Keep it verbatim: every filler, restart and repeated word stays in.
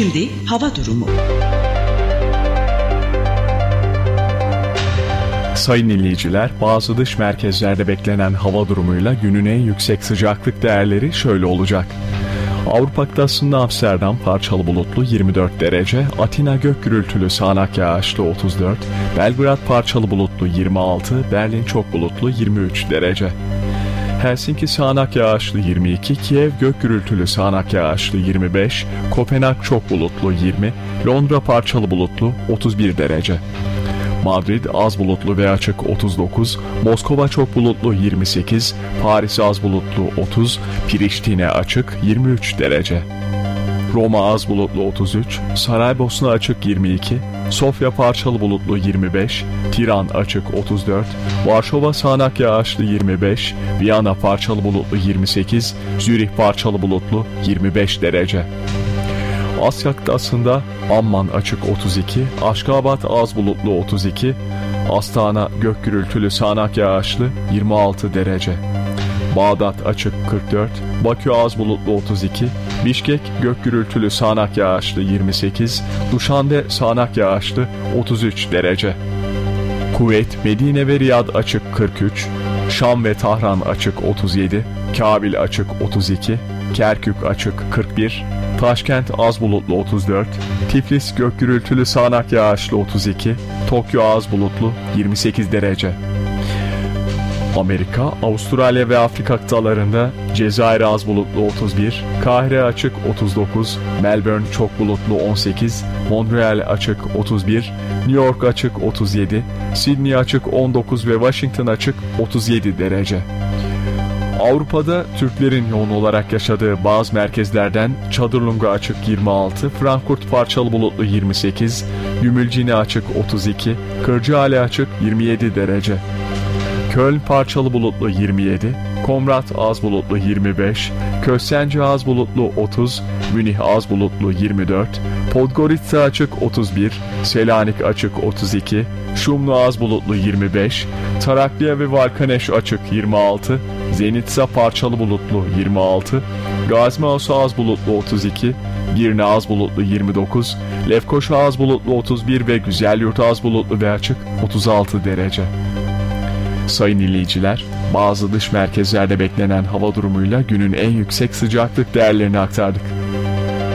Şimdi hava durumu. Sayın dinleyiciler, bazı dış merkezlerde beklenen hava durumuyla günün en yüksek sıcaklık değerleri şöyle olacak. Avrupa kıtasında Amsterdam parçalı bulutlu yirmi dört derece, Atina gök gürültülü sağanak yağışlı otuz dört, Belgrad parçalı bulutlu yirmi altı, Berlin çok bulutlu yirmi üç derece. Helsinki sağanak yağışlı yirmi iki, Kiev gök gürültülü sağanak yağışlı yirmi beş, Kopenhag çok bulutlu yirmi, Londra parçalı bulutlu otuz bir derece. Madrid az bulutlu ve açık otuz dokuz, Moskova çok bulutlu yirmi sekiz, Paris az bulutlu otuz, Priştine açık yirmi üç derece. Roma az bulutlu otuz üç, Saraybosna açık yirmi iki, Sofya parçalı bulutlu yirmi beş, Tiran açık otuz dört, Varşova sağanak yağışlı yirmi beş, Viyana parçalı bulutlu yirmi sekiz, Zürih parçalı bulutlu yirmi beş derece. Asya kıtasında Amman açık otuz iki, Aşkabat az bulutlu otuz iki, Astana gök gürültülü sağanak yağışlı yirmi altı derece. Bağdat açık kırk dört, Bakü az bulutlu otuz iki, Bişkek gök gürültülü sağanak yağışlı yirmi sekiz, Duşanbe sağanak yağışlı otuz üç derece. Kuveyt, Medine ve Riyad açık kırk üç, Şam ve Tahran açık otuz yedi, Kabil açık otuz iki, Kerkük açık kırk bir, Taşkent az bulutlu otuz dört, Tiflis gök gürültülü sağanak yağışlı otuz iki, Tokyo az bulutlu yirmi sekiz derece. Amerika, Avustralya ve Afrika kıtalarında Cezayir az bulutlu otuz bir, Kahire açık otuz dokuz, Melbourne çok bulutlu on sekiz, Montreal açık otuz bir, New York açık otuz yedi, Sydney açık on dokuz ve Washington açık otuz yedi derece. Avrupa'da Türklerin yoğun olarak yaşadığı bazı merkezlerden Çadırlunga açık yirmi altı, Frankfurt parçalı bulutlu yirmi sekiz, Gümülcine açık otuz iki, Kırcaale açık yirmi yedi derece. Köln parçalı bulutlu yirmi yedi, Komrat az bulutlu yirmi beş, Köstence az bulutlu otuz, Münih az bulutlu yirmi dört, Podgorica açık otuz bir, Selanik açık otuz iki, Şumlu az bulutlu yirmi beş, Tarakliya ve Valkaneş açık yirmi altı, Zenitsa parçalı bulutlu yirmi altı, Gazmaosu az bulutlu otuz iki, Girne az bulutlu yirmi dokuz, Lefkoşa az bulutlu otuz bir ve Güzelyurt az bulutlu ve açık otuz altı derece. Sayın dinleyiciler, bazı dış merkezlerde beklenen hava durumuyla günün en yüksek sıcaklık değerlerini aktardık.